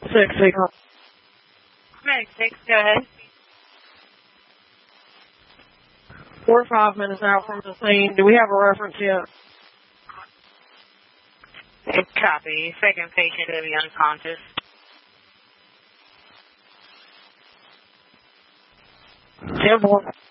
signal. Medic 6, go ahead. We're 5 minutes out from the scene. Do we have a reference yet? Copy. Second patient to be unconscious. Temple.